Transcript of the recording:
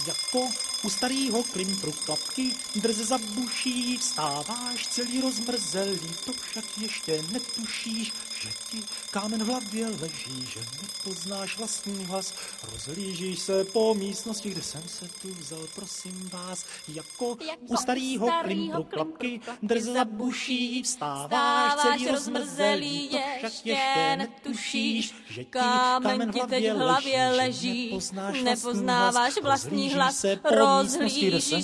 Jako u starýho klimpru klapky drze zabuší, vstáváš celý rozmrzelý, to však ještě netušíš, že ti kámen v hlavě leží, že nepoznáš vlastní hlas, rozhlížíš se po místnosti, kde jsem se tu vzal, prosím vás, jako u starýho klimpru klapky drze zabuší, vstáváš celý rozmrzelý, to však ještě netušíš, že ti kámen v hlavě leží, nepoznáváš vlastní hlas, rozhlížíš